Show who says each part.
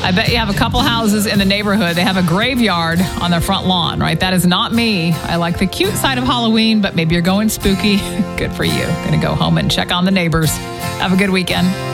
Speaker 1: I bet you have a couple houses in the neighborhood. They have a graveyard on their front lawn, right? That is not me. I like the cute side of Halloween, but maybe you're going spooky. Good for you. Going to go home and check on the neighbors. Have a good weekend.